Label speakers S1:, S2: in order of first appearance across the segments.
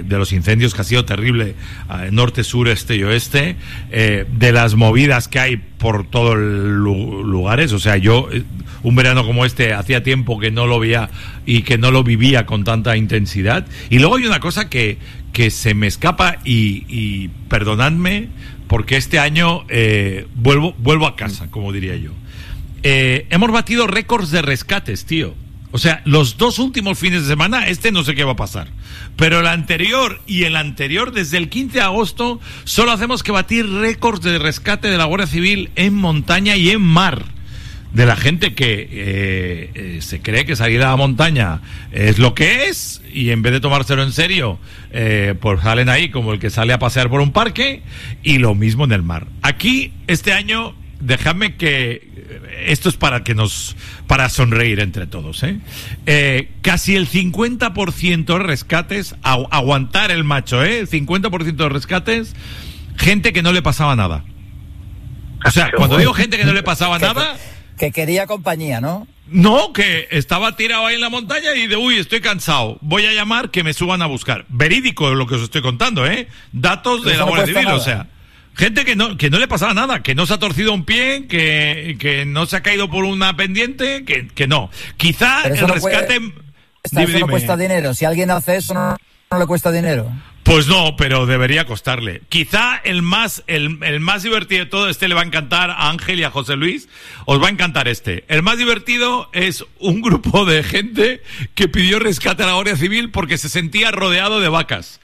S1: los incendios, que ha sido terrible, norte, sur, este y oeste, de las movidas que hay por todos los lugares. O sea, yo un verano como este hacía tiempo que no lo veía y que no lo vivía con tanta intensidad. Y luego hay una cosa que se me escapa y perdonadme, porque este año vuelvo a casa, como diría yo. Hemos batido récords de rescates, tío. O sea, los 2 últimos fines de semana, no sé qué va a pasar. Pero el anterior y el anterior, desde el 15 de agosto, solo hacemos que batir récords de rescate de la Guardia Civil en montaña y en mar. De la gente que se cree que salir a la montaña es lo que es, y en vez de tomárselo en serio, pues salen ahí como el que sale a pasear por un parque, y lo mismo en el mar. Aquí, este año, dejadme que esto es para sonreír entre todos, casi el 50% de rescates, aguantar el macho, el 50% de rescates, gente que no le pasaba nada. O sea, cuando digo gente que no le pasaba nada,
S2: que quería compañía, ¿no?
S1: No, que estaba tirado ahí en la montaña y estoy cansado, voy a llamar que me suban a buscar. Verídico lo que os estoy contando, datos de la Guardia Civil, nada. O sea, gente que no le pasaba nada, que no se ha torcido un pie, que no se ha caído por una pendiente, que no. Quizá el rescate...
S2: Eso no cuesta dinero. Si alguien hace eso, no le cuesta dinero.
S1: Pues no, pero debería costarle. Quizá el más divertido de todo, le va a encantar a Ángel y a José Luis. Os va a encantar este. El más divertido es un grupo de gente que pidió rescate a la Guardia Civil porque se sentía rodeado de vacas.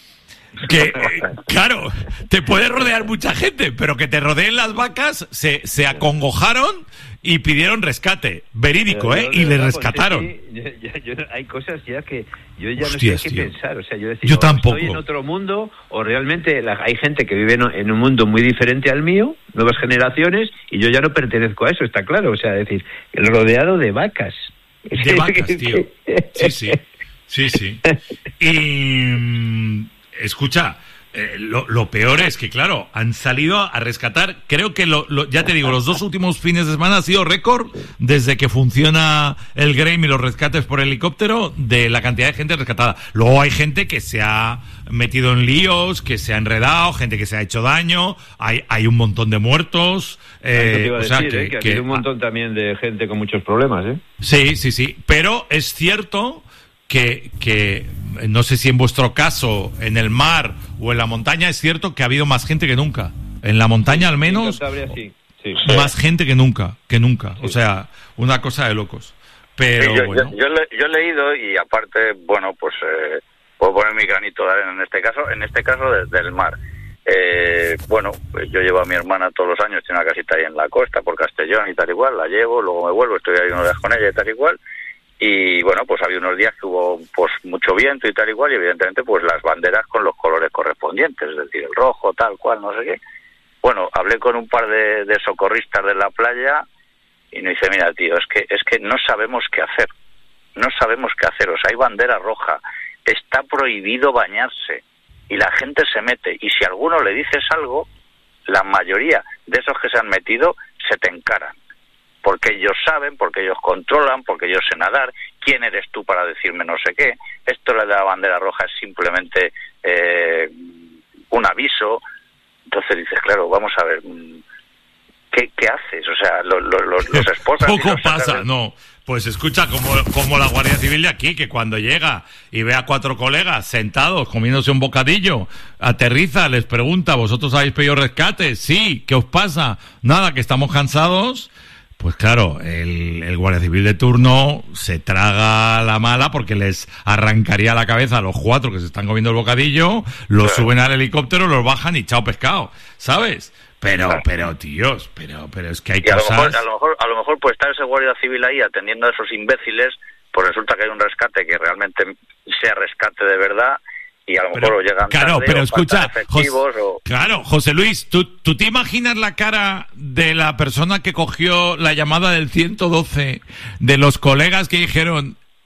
S1: Que, claro, te puede rodear mucha gente, pero que te rodeen las vacas, se acongojaron y pidieron rescate. Verídico, y le rescataron.
S3: Hay cosas ya que yo ya
S1: Hostias,
S3: no sé qué
S1: tío.
S3: pensar. O sea, yo decía,
S1: yo tampoco.
S3: ¿estoy en otro mundo o realmente hay gente que vive en un mundo muy diferente al mío, nuevas generaciones, y yo ya no pertenezco a eso, está claro? O sea, decir, el rodeado de vacas.
S1: De vacas, tío. Sí. Y... escucha, lo peor es que, claro, han salido a rescatar, creo que, ya te digo, los 2 últimos fines de semana ha sido récord desde que funciona el GREIM y los rescates por helicóptero, de la cantidad de gente rescatada. Luego hay gente que se ha metido en líos, que se ha enredado, gente que se ha hecho daño, hay un montón de muertos.
S3: O sea, que hay un montón también de gente con muchos problemas,
S1: Sí, pero es cierto que no sé si en vuestro caso, en el mar o en la montaña, es cierto que ha habido más gente que nunca. En la montaña, al menos,
S3: sí.
S1: más gente que nunca. Sí. O sea, una cosa de locos. Pero
S4: sí,
S1: bueno.
S4: Yo he leído, y aparte, bueno, pues puedo poner mi granito de arena en este caso del mar. Bueno, pues yo llevo a mi hermana todos los años, tiene una casita ahí en la costa, por Castellón y tal igual, la llevo, luego me vuelvo, estoy ahí unos días con ella y tal igual. Y bueno, pues había unos días que hubo pues mucho viento y tal igual, y evidentemente pues las banderas con los colores correspondientes, es decir, el rojo, tal cual, no sé qué. Bueno, hablé con un par de socorristas de la playa y me dice, mira, tío, es que no sabemos qué hacer. O sea, hay bandera roja, está prohibido bañarse y la gente se mete, y si a alguno le dices algo, la mayoría de esos que se han metido se te encaran. Porque ellos saben, porque ellos controlan, porque ellos sé nadar. ¿Quién eres tú para decirme no sé qué? Esto de la bandera roja es simplemente un aviso. Entonces dices, claro, vamos a ver, ¿qué haces? O sea, los esposan...
S1: Poco pasa, no. Pues escucha, como la Guardia Civil de aquí, que cuando llega y ve a 4 colegas sentados comiéndose un bocadillo, aterriza, les pregunta, ¿vosotros habéis pedido rescate? Sí, ¿qué os pasa? Nada, que estamos cansados... Pues claro, el Guardia Civil de turno se traga la mala porque les arrancaría la cabeza a los 4 que se están comiendo el bocadillo, los suben al helicóptero, los bajan y chao pescado, ¿sabes? Pero tíos, pero es que hay cosas...
S4: A lo mejor puede estar ese Guardia Civil ahí atendiendo a esos imbéciles, pues resulta que hay un rescate que realmente sea rescate de verdad, y a lo mejor llegan
S1: claro,
S4: tarde,
S1: pero
S4: o
S1: escucha,
S4: efectivos,
S1: Claro, José Luis, ¿tú te imaginas la cara de la persona que cogió la llamada del 112, de los colegas que dijeron,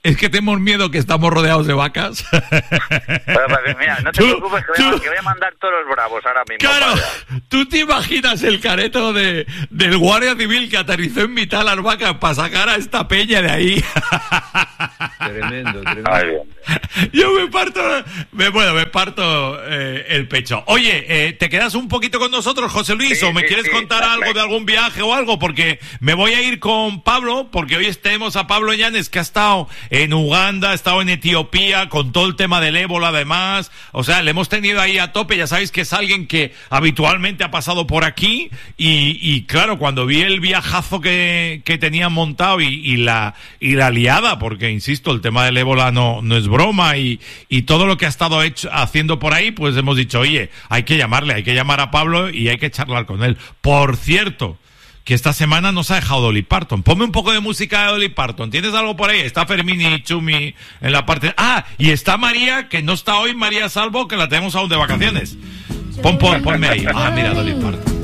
S1: Es que tenemos miedo que estamos rodeados de vacas.
S4: Pues, mira, no te preocupes que voy a mandar todos los bravos ahora mismo.
S1: Claro, tú te imaginas el careto del guardia civil que aterrizó en mitad las vacas para sacar a esta peña de ahí.
S3: Tremendo.
S4: Ay,
S1: Yo me parto el pecho. Oye, ¿te quedas un poquito con nosotros, José Luis?
S4: Sí,
S1: ¿O me quieres contar algo de algún viaje o algo? Porque me voy a ir con Pablo, porque hoy tenemos a Pablo Llanes, que ha estado en Uganda, ha estado en Etiopía, con todo el tema del ébola además. O sea, le hemos tenido ahí a tope. Ya sabéis que es alguien que habitualmente ha pasado por aquí. Y claro, cuando vi el viajazo que tenían montado y la liada, porque insisto, el tema del ébola no es broma, y todo lo que ha estado haciendo por ahí, pues hemos dicho, oye, hay que llamar a Pablo y hay que charlar con él. Por cierto, que esta semana nos ha dejado Dolly Parton. Ponme un poco de música de Dolly Parton. ¿Tienes algo por ahí? Está Fermín y Chumi en la parte... y está María, que no está hoy, María Salvo, que la tenemos aún de vacaciones. Ponme ahí. Mira, Dolly Parton.